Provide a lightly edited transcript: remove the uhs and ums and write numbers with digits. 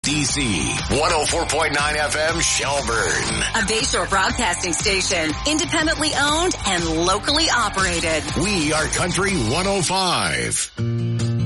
DC, 104.9 FM Shelburne. A Bayshore broadcasting station, independently owned and locally operated. We are Country 105.